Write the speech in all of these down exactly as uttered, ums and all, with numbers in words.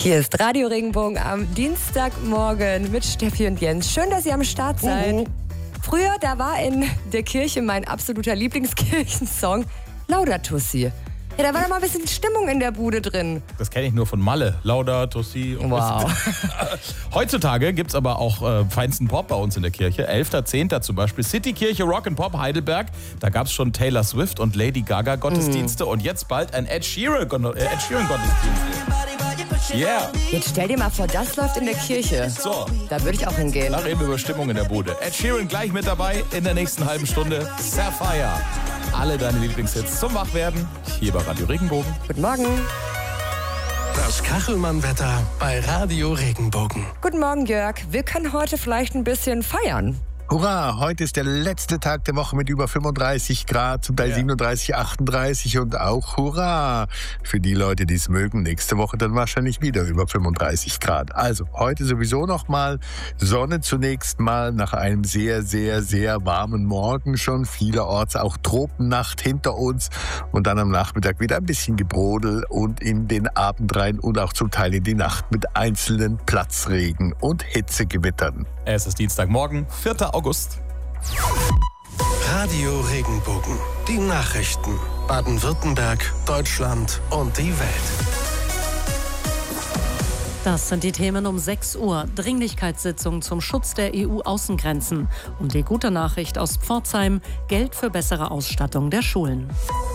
Hier ist Radio Regenbogen am Dienstagmorgen mit Steffi und Jens. Schön, dass ihr am Start seid. Mhm. Früher, da war in der Kirche mein absoluter Lieblingskirchensong Laudato Si. Ja, da war doch mal ein bisschen Stimmung in der Bude drin. Das kenne ich nur von Malle. Laudato Si. Wow. Heutzutage gibt es aber auch äh, feinsten Pop bei uns in der Kirche. elfter zehnter zum Beispiel. Citykirche Rock'n'Pop Heidelberg. Da gab es schon Taylor Swift und Lady Gaga Gottesdienste. Mm. Und jetzt bald ein Ed Sheeran, äh, Ed Sheeran Gottesdienst. Yeah. Jetzt stell dir mal vor, das läuft in der Kirche. So. Da würde ich auch hingehen. Da reden wir über Stimmung in der Bude. Ed Sheeran gleich mit dabei in der nächsten halben Stunde. Sapphire. Alle deine Lieblingshits zum Wachwerden. Hier bei Radio Regenbogen. Guten Morgen. Das Kachelmann-Wetter bei Radio Regenbogen. Guten Morgen, Jörg. Wir können heute vielleicht ein bisschen feiern. Hurra, heute ist der letzte Tag der Woche mit über fünfunddreißig Grad, zum Teil ja. siebenunddreißig, achtunddreißig und auch Hurra für die Leute, die es mögen. Nächste Woche dann wahrscheinlich wieder über fünfunddreißig Grad. Also heute sowieso nochmal Sonne zunächst mal nach einem sehr, sehr, sehr warmen Morgen schon. Vielerorts auch Tropennacht hinter uns und dann am Nachmittag wieder ein bisschen Gebrodel und in den Abend rein und auch zum Teil in die Nacht mit einzelnen Platzregen und Hitzegewittern. Es ist Dienstagmorgen, vierter August. Radio Regenbogen. Die Nachrichten. Baden-Württemberg, Deutschland und die Welt. Das sind die Themen um sechs Uhr. Dringlichkeitssitzung zum Schutz der E U-Außengrenzen. Und die gute Nachricht aus Pforzheim: Geld für bessere Ausstattung der Schulen.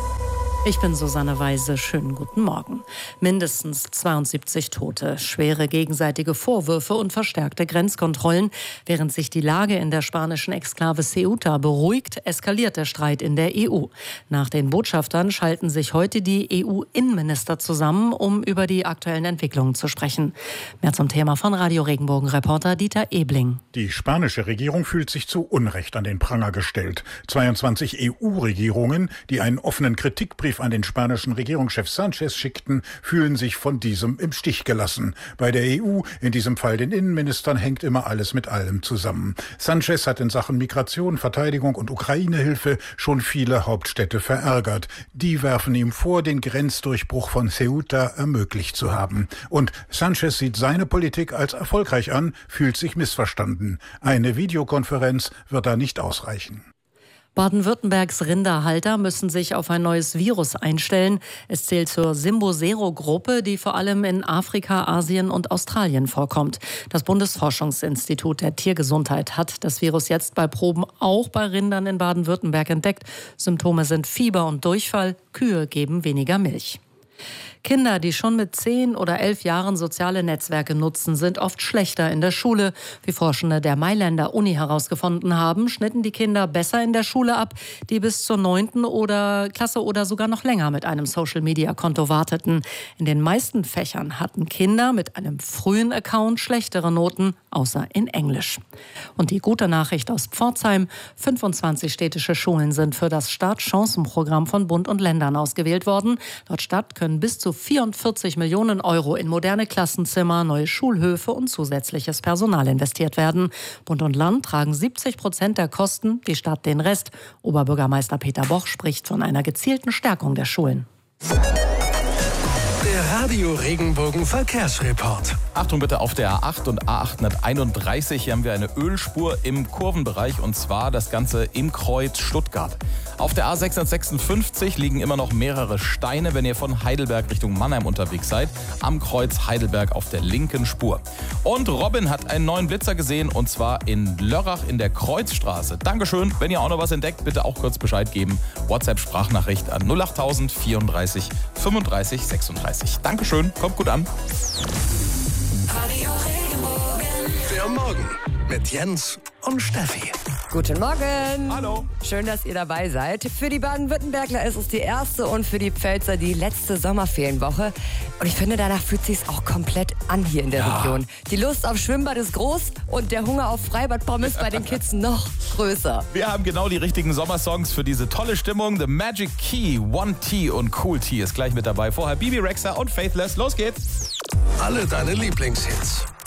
Ich bin Susanne Weise. Schönen guten Morgen. Mindestens zweiundsiebzig Tote, schwere gegenseitige Vorwürfe und verstärkte Grenzkontrollen. Während sich die Lage in der spanischen Exklave Ceuta beruhigt, eskaliert der Streit in der E U. Nach den Botschaftern schalten sich heute die E U-Innenminister zusammen, um über die aktuellen Entwicklungen zu sprechen. Mehr zum Thema von Radio Regenbogen-Reporter Dieter Ebling. Die spanische Regierung fühlt sich zu Unrecht an den Pranger gestellt. zweiundzwanzig E U-Regierungen, die einen offenen Kritikbrief an den spanischen Regierungschef Sanchez schickten, fühlen sich von diesem im Stich gelassen. Bei der E U, in diesem Fall den Innenministern, hängt immer alles mit allem zusammen. Sanchez hat in Sachen Migration, Verteidigung und Ukraine-Hilfe schon viele Hauptstädte verärgert. Die werfen ihm vor, den Grenzdurchbruch von Ceuta ermöglicht zu haben. Und Sanchez sieht seine Politik als erfolgreich an, fühlt sich missverstanden. Eine Videokonferenz wird da nicht ausreichen. Baden-Württembergs Rinderhalter müssen sich auf ein neues Virus einstellen. Es zählt zur Simbosero-Gruppe, die vor allem in Afrika, Asien und Australien vorkommt. Das Bundesforschungsinstitut der Tiergesundheit hat das Virus jetzt bei Proben auch bei Rindern in Baden-Württemberg entdeckt. Symptome sind Fieber und Durchfall. Kühe geben weniger Milch. Kinder, die schon mit zehn oder elf Jahren soziale Netzwerke nutzen, sind oft schlechter in der Schule. Wie Forschende der Mailänder Uni herausgefunden haben, schnitten die Kinder besser in der Schule ab, die bis zur neunten oder Klasse oder sogar noch länger mit einem Social-Media-Konto warteten. In den meisten Fächern hatten Kinder mit einem frühen Account schlechtere Noten, außer in Englisch. Und die gute Nachricht aus Pforzheim: fünfundzwanzig städtische Schulen sind für das Startchancenprogramm von Bund und Ländern ausgewählt worden. Laut Stadt können bis zu vierundvierzig Millionen Euro in moderne Klassenzimmer, neue Schulhöfe und zusätzliches Personal investiert werden. Bund und Land tragen siebzig Prozent der Kosten, die Stadt den Rest. Oberbürgermeister Peter Boch spricht von einer gezielten Stärkung der Schulen. Der Radio Regenbogen Verkehrsreport. Achtung bitte, auf der A acht und A achthunderteinunddreißig hier haben wir eine Ölspur im Kurvenbereich, und zwar das Ganze im Kreuz Stuttgart. Auf der A sechshundertsechsundfünfzig liegen immer noch mehrere Steine, wenn ihr von Heidelberg Richtung Mannheim unterwegs seid. Am Kreuz Heidelberg auf der linken Spur. Und Robin hat einen neuen Blitzer gesehen, und zwar in Lörrach in der Kreuzstraße. Dankeschön. Wenn ihr auch noch was entdeckt, bitte auch kurz Bescheid geben. WhatsApp-Sprachnachricht an null achttausend vierunddreißig fünfunddreißig sechsunddreißig. Dankeschön. Kommt gut an. Der Morgen mit Jens und Steffi. Guten Morgen. Hallo. Schön, dass ihr dabei seid. Für die Baden-Württembergler ist es die erste und für die Pfälzer die letzte Sommerferienwoche. Und ich finde, danach fühlt es sich auch komplett an hier in der ja. Region. Die Lust auf Schwimmbad ist groß und der Hunger auf Freibad-Pommes bei den Kids noch größer. Wir haben genau die richtigen Sommersongs für diese tolle Stimmung. The Magic Key, One T und Cool T ist gleich mit dabei. Vorher Bibi Rexha und Faithless. Los geht's. Alle deine Lieblingshits.